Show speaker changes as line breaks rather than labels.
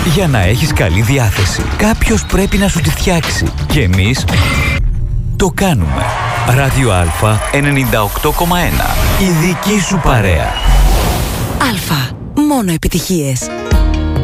Για να έχεις καλή διάθεση, κάποιος πρέπει να σου τη φτιάξει. Και εμείς το κάνουμε. Ράδιο Α 98,1. Η δική σου παρέα.
Αλφα. Μόνο επιτυχίες.